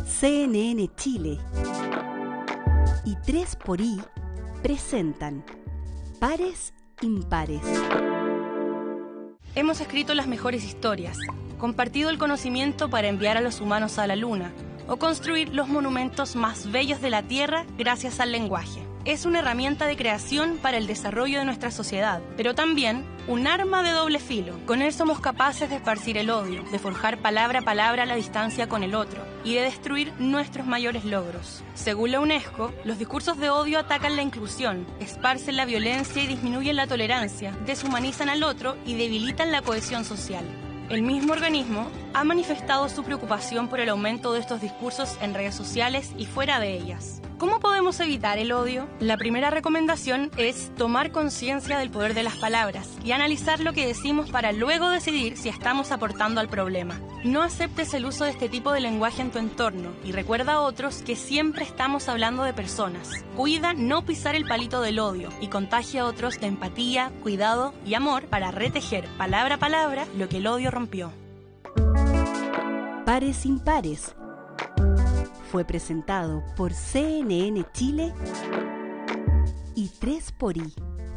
CNN Chile y 3xI presentan Pares Impares. Hemos escrito las mejores historias, compartido el conocimiento para enviar a los humanos a la luna o construir los monumentos más bellos de la Tierra gracias al lenguaje. Es una herramienta de creación para el desarrollo de nuestra sociedad, pero también un arma de doble filo. Con él somos capaces de esparcir el odio, de forjar palabra a palabra la distancia con el otro y de destruir nuestros mayores logros. Según la UNESCO, los discursos de odio atacan la inclusión, esparcen la violencia y disminuyen la tolerancia, deshumanizan al otro y debilitan la cohesión social. El mismo organismo ha manifestado su preocupación por el aumento de estos discursos en redes sociales y fuera de ellas. ¿Cómo podemos evitar el odio? La primera recomendación es tomar conciencia del poder de las palabras y analizar lo que decimos para luego decidir si estamos aportando al problema. No aceptes el uso de este tipo de lenguaje en tu entorno y recuerda a otros que siempre estamos hablando de personas. Cuida no pisar el palito del odio y contagia a otros de empatía, cuidado y amor para retejer palabra a palabra lo que el odio rompió. Pares Impares fue presentado por CNN Chile y 3xI.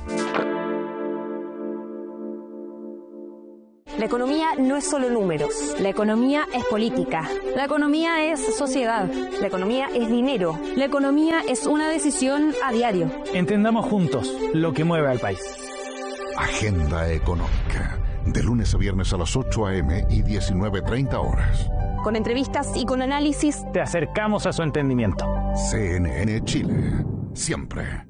La economía no es solo números. La economía es política. La economía es sociedad. La economía es dinero. La economía es una decisión a diario. Entendamos juntos lo que mueve al país. Agenda Económica. De lunes a viernes a las 8 a.m. y 19:30 horas. Con entrevistas y con análisis, te acercamos a su entendimiento. CNN Chile. Siempre.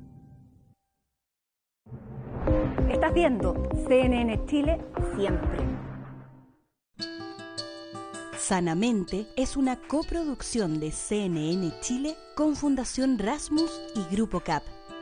Estás viendo CNN Chile siempre. Sanamente es una coproducción de CNN Chile con Fundación Rasmus y Grupo CAP.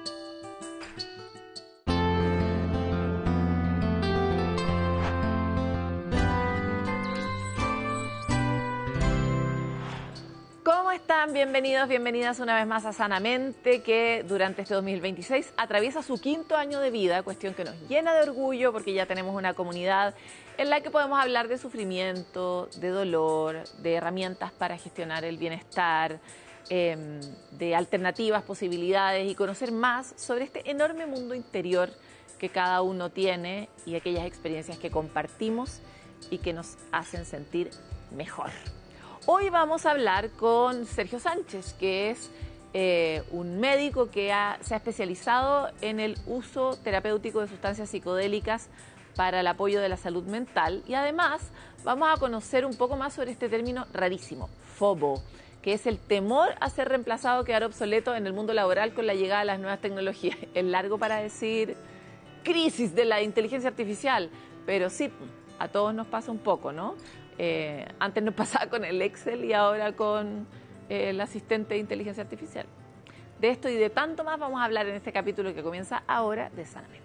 ¿Cómo están? Bienvenidos, bienvenidas una vez más a Sanamente, que durante este 2026 atraviesa su 5º año de vida, cuestión que nos llena de orgullo porque ya tenemos una comunidad en la que podemos hablar de sufrimiento, de dolor, de herramientas para gestionar el bienestar, de alternativas, posibilidades y conocer más sobre este enorme mundo interior que cada uno tiene y aquellas experiencias que compartimos y que nos hacen sentir mejor. Hoy vamos a hablar con Sergio Sánchez, que es un médico que se ha especializado en el uso terapéutico de sustancias psicodélicas para el apoyo de la salud mental. Y además vamos a conocer un poco más sobre este término rarísimo, FOBO, que es el temor a ser reemplazado, quedar obsoleto en el mundo laboral con la llegada de las nuevas tecnologías. Es largo para decir crisis de la inteligencia artificial, pero sí, a todos nos pasa un poco, ¿no? Antes nos pasaba con el Excel y ahora con el asistente de inteligencia artificial. De esto y de tanto más vamos a hablar en este capítulo que comienza ahora de Sanamente.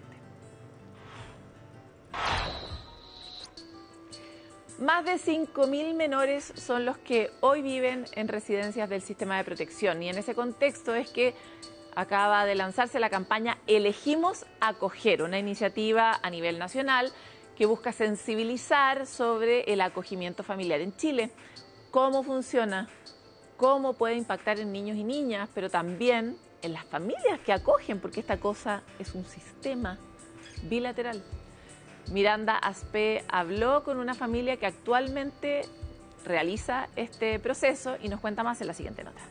Más de 5.000 menores son los que hoy viven en residencias del sistema de protección y en ese contexto es que acaba de lanzarse la campaña Elegimos Acoger, una iniciativa a nivel nacional que busca sensibilizar sobre el acogimiento familiar en Chile, cómo funciona, cómo puede impactar en niños y niñas, pero también en las familias que acogen, porque esta cosa es un sistema bilateral. Miranda Aspe habló con una familia que actualmente realiza este proceso y nos cuenta más en la siguiente nota.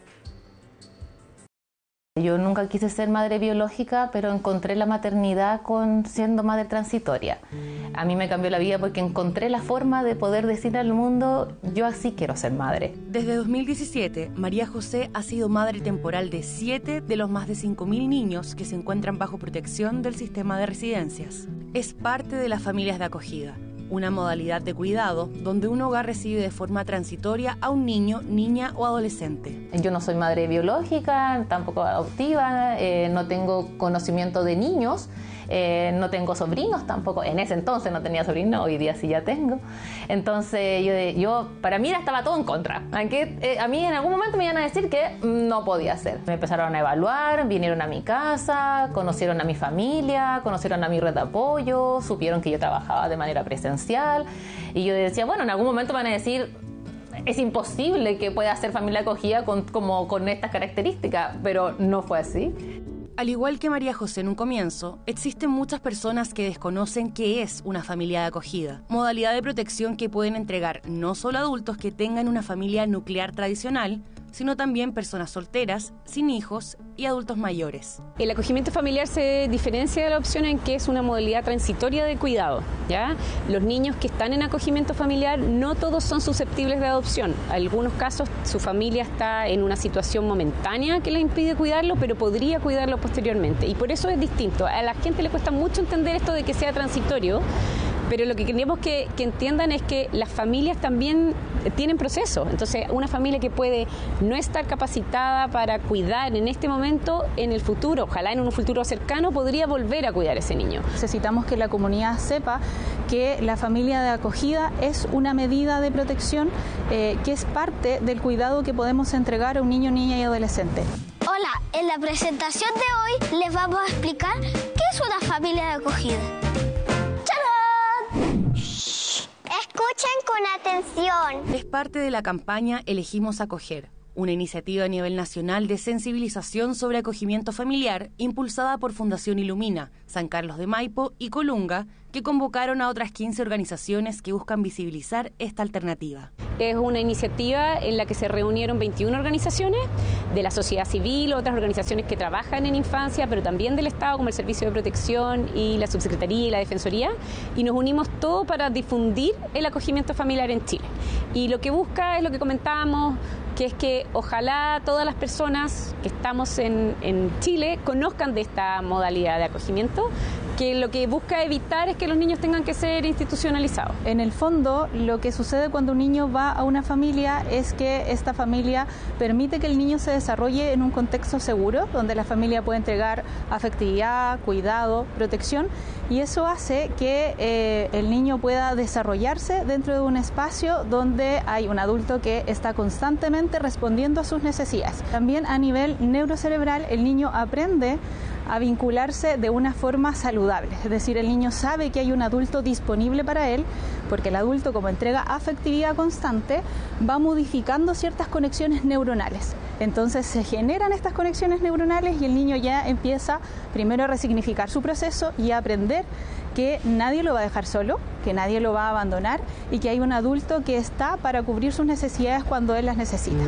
Yo nunca quise ser madre biológica, pero encontré la maternidad siendo madre transitoria. A mí me cambió la vida porque encontré la forma de poder decir al mundo, yo así quiero ser madre. Desde 2017, María José ha sido madre temporal de 7 de los más de 5.000 niños que se encuentran bajo protección del sistema de residencias. Es parte de las familias de acogida, una modalidad de cuidado donde un hogar recibe de forma transitoria a un niño, niña o adolescente. Yo no soy madre biológica, tampoco adoptiva, no tengo conocimiento de niños, no tengo sobrinos tampoco. En ese entonces no tenía sobrinos, hoy día sí ya tengo. Entonces yo para mí estaba todo en contra. Aunque a mí en algún momento me iban a decir que no podía ser. Me empezaron a evaluar, vinieron a mi casa, conocieron a mi familia, conocieron a mi red de apoyo, supieron que yo trabajaba de manera presencial y yo decía, bueno, en algún momento van a decir es imposible que pueda ser familia acogida con estas características, pero no fue así. Al igual que María José en un comienzo, existen muchas personas que desconocen qué es una familia de acogida, modalidad de protección que pueden entregar no solo adultos que tengan una familia nuclear tradicional, sino también personas solteras, sin hijos y adultos mayores. El acogimiento familiar se diferencia de la opción en que es una modalidad transitoria de cuidado, ¿ya? Los niños que están en acogimiento familiar no todos son susceptibles de adopción. En algunos casos su familia está en una situación momentánea que le impide cuidarlo, pero podría cuidarlo posteriormente. Y por eso es distinto. A la gente le cuesta mucho entender esto de que sea transitorio, pero lo que queremos que entiendan es que las familias también tienen procesos. Entonces, una familia que puede no estar capacitada para cuidar en este momento, en el futuro, ojalá en un futuro cercano, podría volver a cuidar a ese niño. Necesitamos que la comunidad sepa que la familia de acogida es una medida de protección que es parte del cuidado que podemos entregar a un niño, niña y adolescente. Hola, en la presentación de hoy les vamos a explicar qué es una familia de acogida. Escuchen con atención. Es parte de la campaña Elegimos Acoger, una iniciativa a nivel nacional de sensibilización sobre acogimiento familiar impulsada por Fundación Ilumina, San Carlos de Maipo y Colunga, que convocaron a otras 15 organizaciones que buscan visibilizar esta alternativa. Es una iniciativa en la que se reunieron 21 organizaciones de la sociedad civil, otras organizaciones que trabajan en infancia, pero también del Estado, como el Servicio de Protección y la Subsecretaría y la Defensoría, y nos unimos todos para difundir el acogimiento familiar en Chile. Y lo que busca es lo que comentábamos, que es que ojalá todas las personas que estamos en Chile conozcan de esta modalidad de acogimiento, que lo que busca evitar es que los niños tengan que ser institucionalizados. En el fondo, lo que sucede cuando un niño va a una familia es que esta familia permite que el niño se desarrolle en un contexto seguro, donde la familia puede entregar afectividad, cuidado, protección, y eso hace que el niño pueda desarrollarse dentro de un espacio donde hay un adulto que está constantemente respondiendo a sus necesidades. También a nivel neurocerebral, el niño aprende a vincularse de una forma saludable, es decir, el niño sabe que hay un adulto disponible para él, porque el adulto, como entrega afectividad constante, va modificando ciertas conexiones neuronales. Entonces se generan estas conexiones neuronales y el niño ya empieza primero a resignificar su proceso y a aprender que nadie lo va a dejar solo, que nadie lo va a abandonar y que hay un adulto que está para cubrir sus necesidades cuando él las necesita.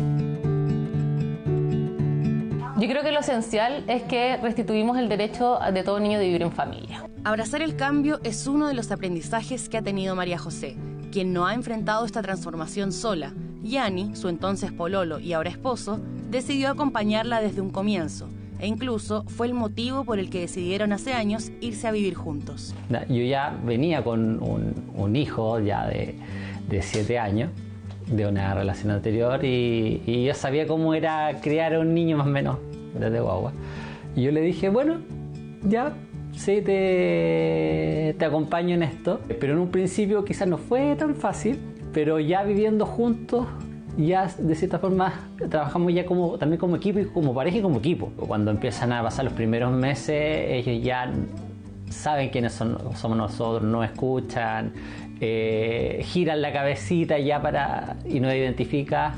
Yo creo que lo esencial es que restituimos el derecho de todo niño de vivir en familia. Abrazar el cambio es uno de los aprendizajes que ha tenido María José, quien no ha enfrentado esta transformación sola. Yani, su entonces pololo y ahora esposo, decidió acompañarla desde un comienzo, e incluso fue el motivo por el que decidieron hace años irse a vivir juntos. Yo ya venía con un hijo ya de 7 años, de una relación anterior, y yo sabía cómo era criar a un niño más o menos desde guagua. Y yo le dije, bueno, ya, sí, te acompaño en esto. Pero en un principio quizás no fue tan fácil, pero ya viviendo juntos, ya de cierta forma trabajamos ya también como equipo, y como pareja y como equipo. Cuando empiezan a pasar los primeros meses, ellos ya saben quiénes somos nosotros, nos escuchan, giran la cabecita ya y nos identifica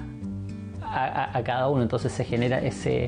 a cada uno. Entonces se genera ese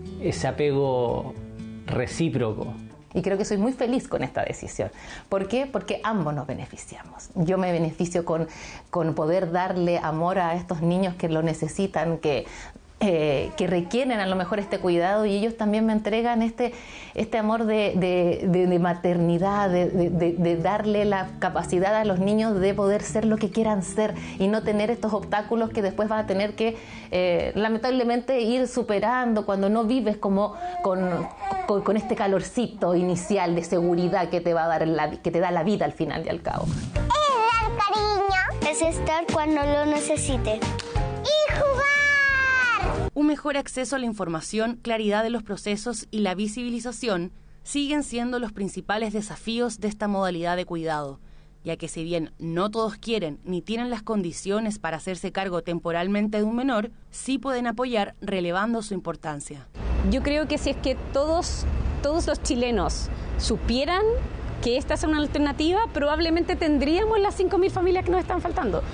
apego recíproco. Y creo que soy muy feliz con esta decisión. ¿Por qué? Porque ambos nos beneficiamos. Yo me beneficio con poder darle amor a estos niños que lo necesitan, que requieren a lo mejor este cuidado, y ellos también me entregan este amor de maternidad, de darle la capacidad a los niños de poder ser lo que quieran ser y no tener estos obstáculos que después van a tener que lamentablemente ir superando cuando no vives como con este calorcito inicial de seguridad que te va a dar que te da la vida al final y al cabo. Es dar cariño, es estar cuando lo necesite y jugar. Un mejor acceso a la información, claridad de los procesos y la visibilización siguen siendo los principales desafíos de esta modalidad de cuidado, ya que si bien no todos quieren ni tienen las condiciones para hacerse cargo temporalmente de un menor, sí pueden apoyar relevando su importancia. Yo creo que si es que todos los chilenos supieran que esta es una alternativa, probablemente tendríamos las 5.000 familias que nos están faltando.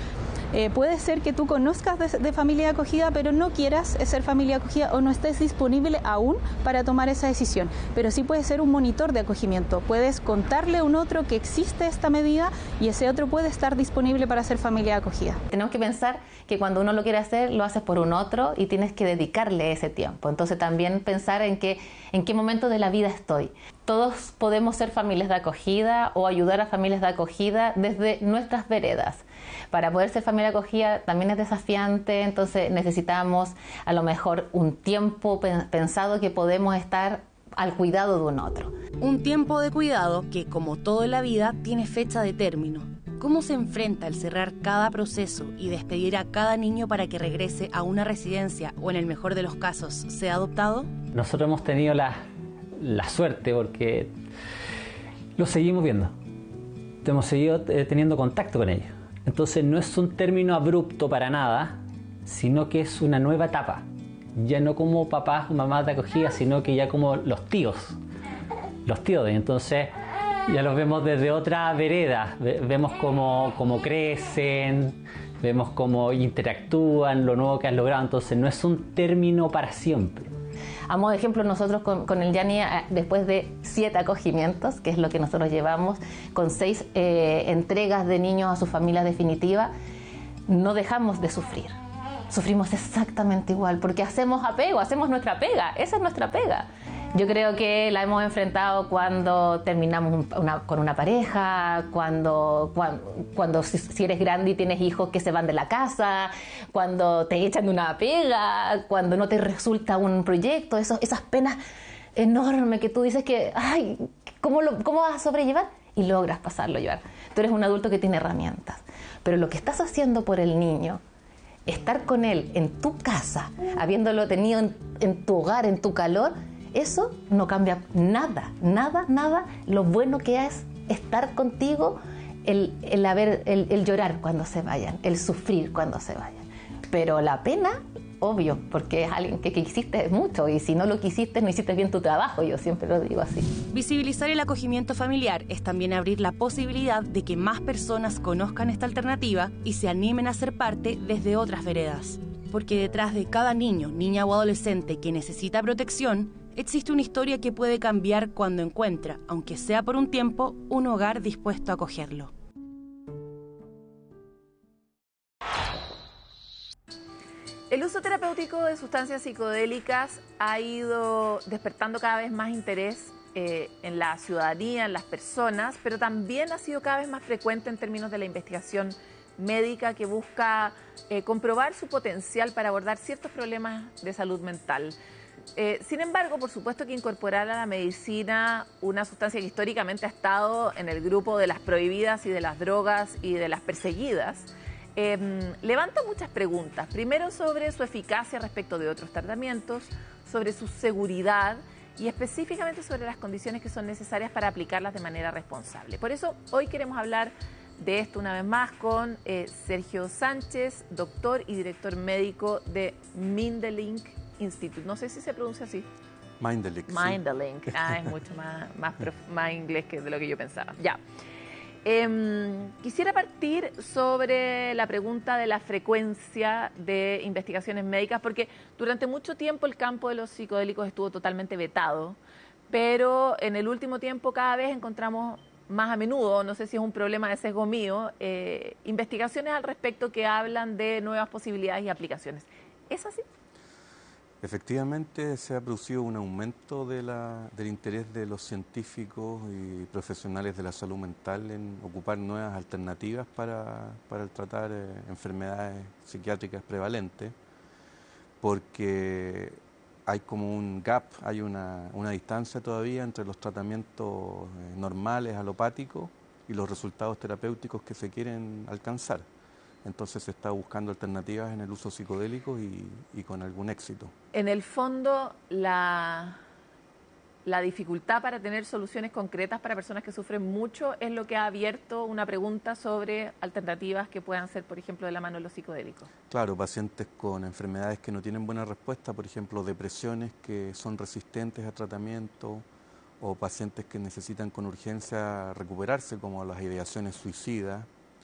Puede ser que tú conozcas de familia de acogida, pero no quieras ser familia de acogida o no estés disponible aún para tomar esa decisión. Pero sí puedes ser un monitor de acogimiento. Puedes contarle a un otro que existe esta medida y ese otro puede estar disponible para ser familia de acogida. Tenemos que pensar que cuando uno lo quiere hacer, lo haces por un otro y tienes que dedicarle ese tiempo. Entonces también pensar en qué momento de la vida estoy. Todos podemos ser familias de acogida o ayudar a familias de acogida desde nuestras veredas. Para poder ser familia de acogida también es desafiante, entonces necesitamos a lo mejor un tiempo pensado que podemos estar al cuidado de un otro. Un tiempo de cuidado que, como todo en la vida, tiene fecha de término. ¿Cómo se enfrenta el cerrar cada proceso y despedir a cada niño para que regrese a una residencia o, en el mejor de los casos, sea adoptado? Nosotros hemos tenido la suerte porque los seguimos viendo. Hemos seguido teniendo contacto con ellos. Entonces no es un término abrupto para nada, sino que es una nueva etapa. Ya no como papás o mamás de acogida, sino que ya como los tíos. Los tíos. Entonces ya los vemos desde otra vereda. Vemos cómo crecen, vemos cómo interactúan, lo nuevo que han logrado. Entonces no es un término para siempre. A modo de ejemplo, nosotros con el Yani, después de 7 acogimientos, que es lo que nosotros llevamos, con 6 entregas de niños a su familia definitiva, no dejamos de sufrir. Sufrimos exactamente igual, porque hacemos apego, hacemos nuestra pega, esa es nuestra pega. Yo creo que la hemos enfrentado cuando terminamos con una pareja, cuando si eres grande y tienes hijos que se van de la casa, cuando te echan de una pega, cuando no te resulta un proyecto, esas penas enormes que tú dices que, ay, ¿cómo vas a sobrellevar? Y logras pasarlo, llevar. Tú eres un adulto que tiene herramientas, pero lo que estás haciendo por el niño, estar con él en tu casa, habiéndolo tenido en tu hogar, en tu calor, eso no cambia nada, lo bueno que es estar contigo, el llorar cuando se vayan, el sufrir cuando se vayan. Pero la pena, obvio, porque es alguien que quisiste mucho y si no lo quisiste, no hiciste bien tu trabajo, yo siempre lo digo así. Visibilizar el acogimiento familiar es también abrir la posibilidad de que más personas conozcan esta alternativa y se animen a ser parte desde otras veredas. Porque detrás de cada niño, niña o adolescente que necesita protección, existe una historia que puede cambiar cuando encuentra, aunque sea por un tiempo, un hogar dispuesto a acogerlo. El uso terapéutico de sustancias psicodélicas ha ido despertando cada vez más interés en la ciudadanía, en las personas, pero también ha sido cada vez más frecuente en términos de la investigación médica que busca comprobar su potencial para abordar ciertos problemas de salud mental. Sin embargo, por supuesto que incorporar a la medicina una sustancia que históricamente ha estado en el grupo de las prohibidas y de las drogas y de las perseguidas, levanta muchas preguntas. Primero, sobre su eficacia respecto de otros tratamientos, sobre su seguridad y específicamente sobre las condiciones que son necesarias para aplicarlas de manera responsable. Por eso, hoy queremos hablar de esto una vez más con Sergio Sánchez, doctor y director médico de Mindelink Institute. No sé si se pronuncia así. Mindelink. Mindelink. Sí. Es mucho más inglés que de lo que yo pensaba. Ya. Quisiera partir sobre la pregunta de la frecuencia de investigaciones médicas, porque durante mucho tiempo el campo de los psicodélicos estuvo totalmente vetado, pero en el último tiempo cada vez encontramos más a menudo, no sé si es un problema de sesgo mío, investigaciones al respecto que hablan de nuevas posibilidades y aplicaciones. ¿Es así? Efectivamente, se ha producido un aumento del interés de los científicos y profesionales de la salud mental en ocupar nuevas alternativas para tratar enfermedades psiquiátricas prevalentes, porque hay como un gap, hay una distancia todavía entre los tratamientos normales, alopáticos, y los resultados terapéuticos que se quieren alcanzar. Entonces se está buscando alternativas en el uso psicodélico y con algún éxito. En el fondo, la dificultad para tener soluciones concretas para personas que sufren mucho es lo que ha abierto una pregunta sobre alternativas que puedan ser, por ejemplo, de la mano de los psicodélicos. Claro, pacientes con enfermedades que no tienen buena respuesta, por ejemplo, depresiones que son resistentes a tratamiento, o pacientes que necesitan con urgencia recuperarse, como las ideaciones suicidas.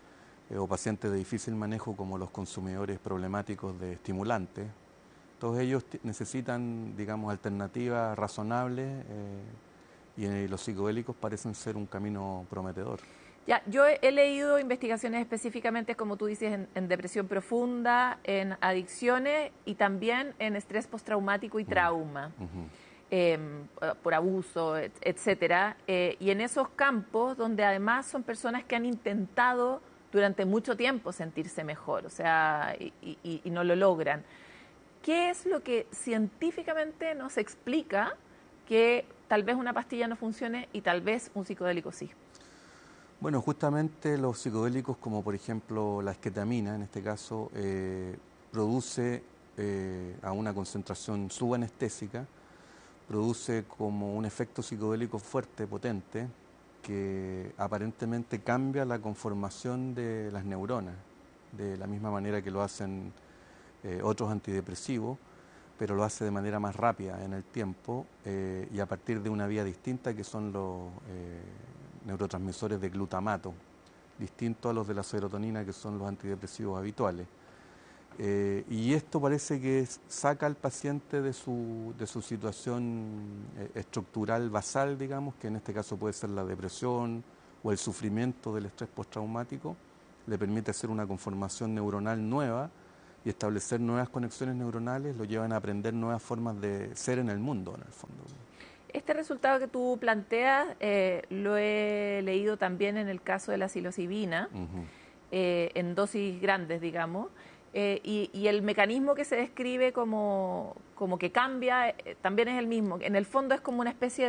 o pacientes de difícil manejo como los consumidores problemáticos de estimulantes. Todos ellos necesitan, digamos, alternativas razonables y los psicodélicos parecen ser un camino prometedor. Ya, yo he leído investigaciones específicamente, como tú dices, en depresión profunda, en adicciones y también en estrés postraumático y trauma, por abuso, etcétera. Y en esos campos donde además son personas que han intentado durante mucho tiempo sentirse mejor, o sea, y no lo logran. ¿Qué es lo que científicamente nos explica que tal vez una pastilla no funcione y tal vez un psicodélico sí? Bueno, justamente los psicodélicos, como por ejemplo la esketamina, en este caso, produce a una concentración subanestésica, produce como un efecto psicodélico fuerte, potente, que aparentemente cambia la conformación de las neuronas, de la misma manera que lo hacen otros antidepresivos, pero lo hace de manera más rápida en el tiempo y a partir de una vía distinta que son los neurotransmisores de glutamato, distintos a los de la serotonina que son los antidepresivos habituales. Y esto parece que saca al paciente de su situación estructural basal, digamos, que en este caso puede ser la depresión o el sufrimiento del estrés postraumático, le permite hacer una conformación neuronal nueva y establecer nuevas conexiones neuronales, lo llevan a aprender nuevas formas de ser en el mundo, en el fondo. Este resultado que tú planteas lo he leído también en el caso de la psilocibina, en dosis grandes, digamos, y el mecanismo que se describe como que cambia también es el mismo. En el fondo es como una especie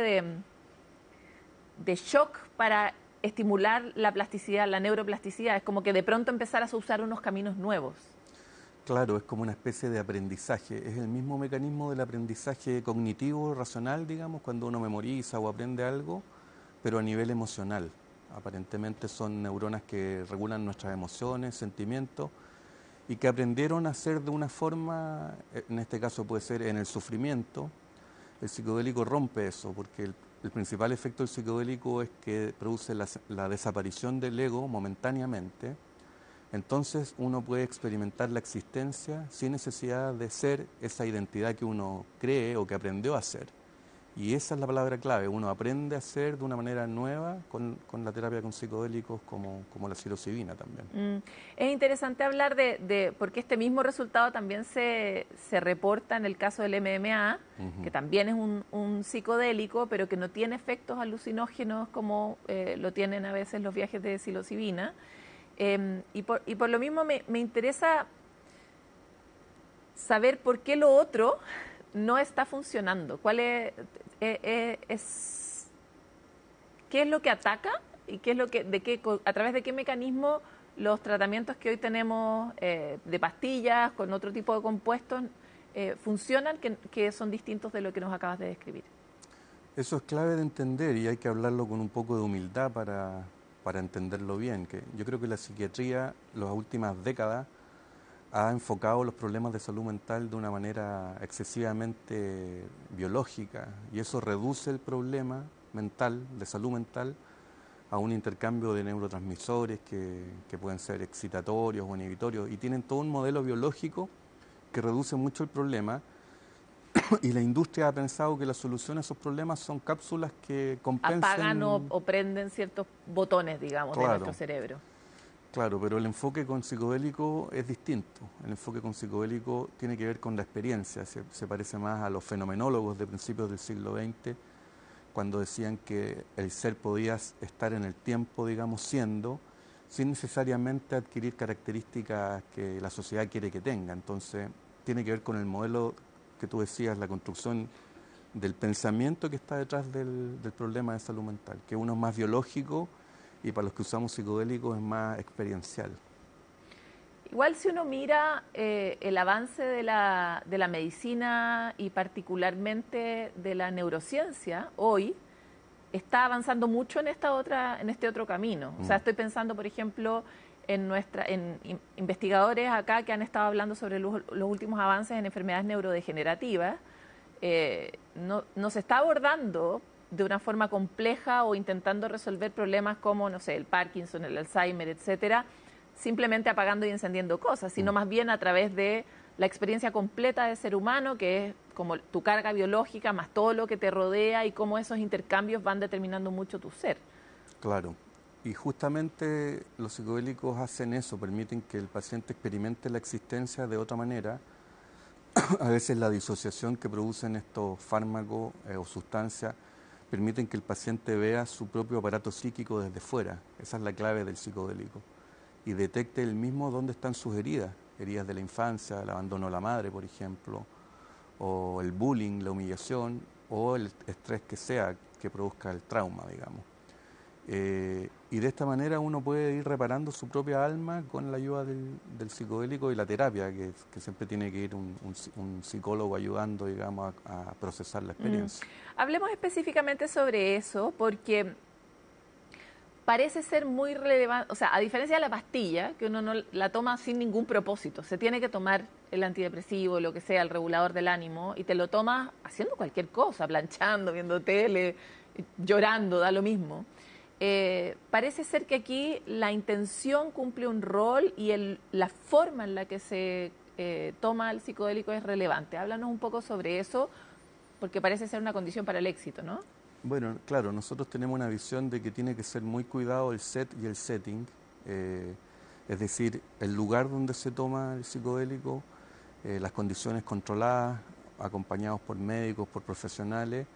de shock para estimular la plasticidad, la neuroplasticidad. Es como que de pronto empezarás a usar unos caminos nuevos. Claro, es como una especie de aprendizaje. Es el mismo mecanismo del aprendizaje cognitivo, racional, digamos, cuando uno memoriza o aprende algo, pero a nivel emocional. Aparentemente son neuronas que regulan nuestras emociones, sentimientos, y que aprendieron a hacer de una forma, en este caso puede ser en el sufrimiento. El psicodélico rompe eso, porque el principal efecto del psicodélico es que produce la desaparición del ego momentáneamente. Entonces uno puede experimentar la existencia sin necesidad de ser esa identidad que uno cree o que aprendió a ser. Y esa es la palabra clave, uno aprende a ser de una manera nueva con la terapia con psicodélicos como la psilocibina también. Es interesante hablar porque este mismo resultado también se reporta en el caso del MDMA, que también es un psicodélico, pero que no tiene efectos alucinógenos como lo tienen a veces los viajes de psilocibina. Y por lo mismo me interesa saber por qué lo otro no está funcionando. ¿Qué es lo que ataca y qué es lo que, a través de qué mecanismo los tratamientos que hoy tenemos de pastillas con otro tipo de compuestos funcionan, que son distintos de lo que nos acabas de describir? Eso es clave de entender y hay que hablarlo con un poco de humildad para entenderlo bien. Que yo creo que la psiquiatría, las últimas décadas, ha enfocado los problemas de salud mental de una manera excesivamente biológica y eso reduce el problema mental, de salud mental, a un intercambio de neurotransmisores que pueden ser excitatorios o inhibitorios y tienen todo un modelo biológico que reduce mucho el problema y la industria ha pensado que la solución a esos problemas son cápsulas que compensen... Apagan o prenden ciertos botones, digamos, de nuestro cerebro. Claro, pero el enfoque con psicodélico es distinto. El enfoque con psicodélico tiene que ver con la experiencia. Se parece más a los fenomenólogos de principios del siglo XX, cuando decían que el ser podía estar en el tiempo, digamos, siendo, sin necesariamente adquirir características que la sociedad quiere que tenga. Entonces, tiene que ver con el modelo que tú decías, la construcción del pensamiento que está detrás del problema de salud mental, que uno es más biológico y para los que usamos psicodélicos es más experiencial. Igual si uno mira el avance de la medicina y particularmente de la neurociencia, hoy está avanzando mucho en este otro camino. O sea, estoy pensando, por ejemplo, en investigadores acá que han estado hablando sobre los últimos avances en enfermedades neurodegenerativas. No se está abordando de una forma compleja o intentando resolver problemas como, no sé, el Parkinson, el Alzheimer, etcétera, simplemente apagando y encendiendo cosas, sino más bien a través de la experiencia completa de ser humano, que es como tu carga biológica más todo lo que te rodea y cómo esos intercambios van determinando mucho tu ser. Claro, y justamente los psicodélicos hacen eso, permiten que el paciente experimente la existencia de otra manera. A veces la disociación que producen estos fármacos o sustancias permiten que el paciente vea su propio aparato psíquico desde fuera. Esa es la clave del psicodélico. Y detecte él mismo dónde están sus heridas de la infancia, el abandono de la madre, por ejemplo, o el bullying, la humillación, o el estrés que sea que produzca el trauma, digamos. Y de esta manera uno puede ir reparando su propia alma con la ayuda del psicodélico y la terapia, que siempre tiene que ir un psicólogo ayudando, digamos, a procesar la experiencia. Hablemos específicamente sobre eso, porque parece ser muy relevante, o sea, a diferencia de la pastilla, que uno no la toma sin ningún propósito, se tiene que tomar el antidepresivo, lo que sea, el regulador del ánimo, y te lo tomas haciendo cualquier cosa, planchando, viendo tele, llorando, da lo mismo. Parece ser que aquí la intención cumple un rol y la forma en la que se toma el psicodélico es relevante. Háblanos un poco sobre eso, porque parece ser una condición para el éxito, ¿no? Bueno, claro, nosotros tenemos una visión de que tiene que ser muy cuidado el set y el setting, es decir, el lugar donde se toma el psicodélico, las condiciones controladas, acompañados por médicos, por profesionales,